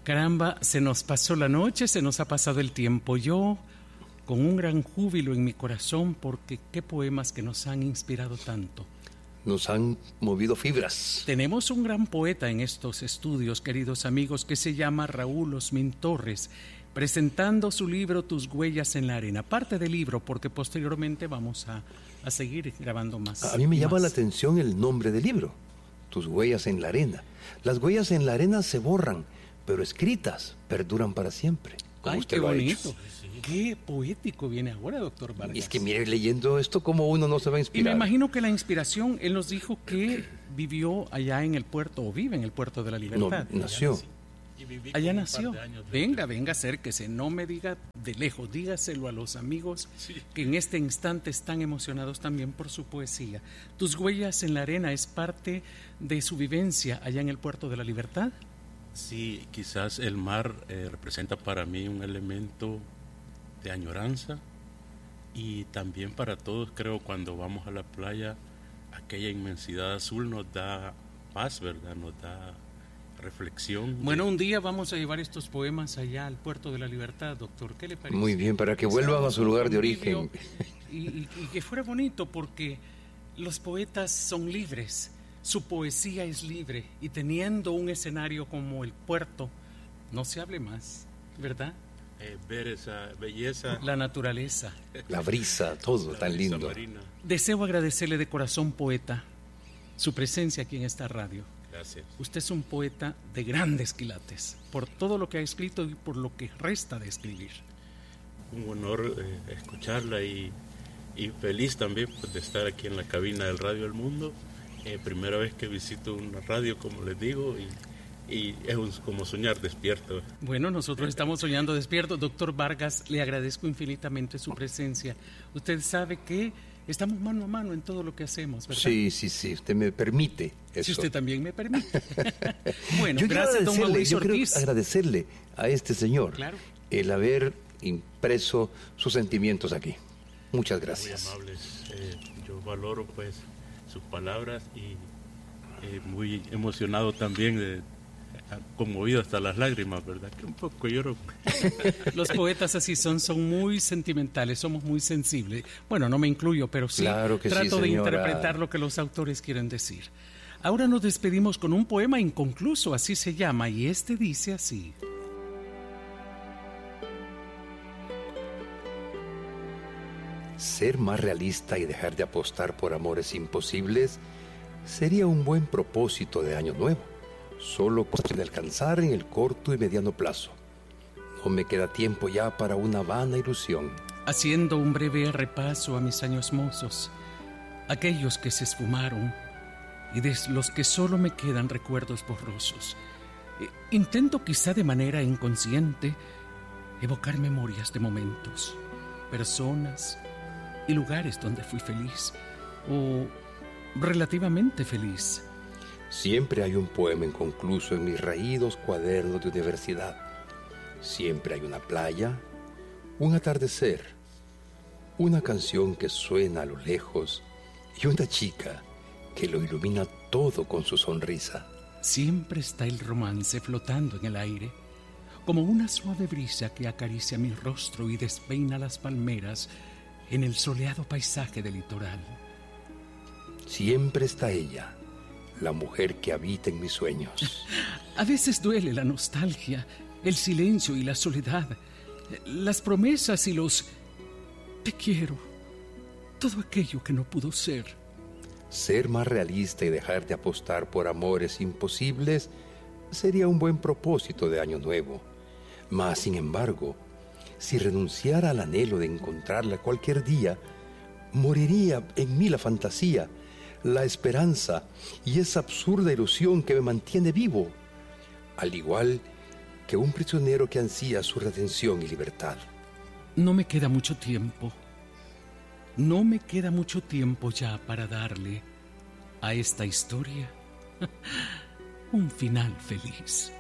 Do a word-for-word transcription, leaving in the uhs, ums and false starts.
Caramba, se nos pasó la noche, se nos ha pasado el tiempo. Yo, con un gran júbilo en mi corazón, porque qué poemas que nos han inspirado tanto. Nos han movido fibras. Tenemos un gran poeta en estos estudios, queridos amigos, que se llama Raúl Osmin Torres, presentando su libro Tus huellas en la arena. Parte del libro, porque posteriormente vamos a, a seguir grabando más. A mí me llama más. la atención el nombre del libro, Tus huellas en la arena. Las huellas en la arena se borran, pero escritas perduran para siempre. Ay, qué bonito. Qué poético viene ahora, doctor Vargas. Y es que mire, leyendo esto, como uno no se va a inspirar. Y me imagino que la inspiración, él nos dijo que vivió allá en el puerto, o vive en el puerto de la Libertad. No, nació. Allá nació. Venga, venga, acérquese, no me diga de lejos, dígaselo a los amigos sí. que en este instante están emocionados también por su poesía. Tus huellas en la arena es parte de su vivencia allá en el puerto de la Libertad. Sí, quizás el mar eh, representa para mí un elemento de añoranza, y también para todos, creo, cuando vamos a la playa, aquella inmensidad azul nos da paz, ¿verdad? Nos da reflexión. Bueno, de... un día vamos a llevar estos poemas allá al puerto de la Libertad, doctor. ¿Qué le parece? Muy bien, para que vuelvan a su lugar de origen. Y, y, y que fuera bonito, porque los poetas son libres, su poesía es libre, y teniendo un escenario como el puerto, no se hable más, ¿verdad? Eh, ver esa belleza, la naturaleza, la brisa, todo la tan brisa lindo. Marina. Deseo agradecerle de corazón, poeta, su presencia aquí en esta radio. Gracias. Usted es un poeta de grandes quilates, por todo lo que ha escrito y por lo que resta de escribir. Un honor eh, escucharla y, y feliz también pues, de estar aquí en la cabina del Radio El Mundo. Eh, primera vez que visito una radio, como les digo, y Y es un, como soñar despierto. Bueno, nosotros estamos soñando despiertos. Doctor Vargas, le agradezco infinitamente su presencia. Usted sabe que estamos mano a mano en todo lo que hacemos, ¿verdad? Sí, sí, sí, usted me permite eso. Si usted también me permite. Bueno, yo gracias, don Mauricio yo quiero Ortiz. agradecerle a este señor claro. el haber impreso sus sentimientos aquí. Muchas gracias. Muy amables. Eh, yo valoro pues sus palabras y eh, muy emocionado también de conmovido hasta las lágrimas, ¿verdad? Que un poco lloro. Los poetas así son, son muy sentimentales, somos muy sensibles. Bueno, no me incluyo, pero sí claro que trato sí, de interpretar lo que los autores quieren decir. Ahora nos despedimos con un poema inconcluso, así se llama, y este dice así. Ser más realista y dejar de apostar por amores imposibles sería un buen propósito de año nuevo. Solo posible alcanzar en el corto y mediano plazo. No me queda tiempo ya para una vana ilusión. Haciendo un breve repaso a mis años mozos, aquellos que se esfumaron y de los que solo me quedan recuerdos borrosos, intento quizá de manera inconsciente evocar memorias de momentos, personas y lugares donde fui feliz o relativamente feliz. Siempre hay un poema inconcluso en mis raídos cuadernos de universidad. Siempre hay una playa, un atardecer, una canción que suena a lo lejos y una chica que lo ilumina todo con su sonrisa. Siempre está el romance flotando en el aire, como una suave brisa que acaricia mi rostro y despeina las palmeras en el soleado paisaje del litoral. Siempre está ella, la mujer que habita en mis sueños. A veces duele la nostalgia, el silencio y la soledad, las promesas y los te quiero, todo aquello que no pudo ser. Ser más realista y dejar de apostar por amores imposibles sería un buen propósito de año nuevo. Mas, sin embargo, si renunciara al anhelo de encontrarla cualquier día, moriría en mí la fantasía, la esperanza y esa absurda ilusión que me mantiene vivo, al igual que un prisionero que ansía su redención y libertad. No me queda mucho tiempo, no me queda mucho tiempo ya para darle a esta historia un final feliz.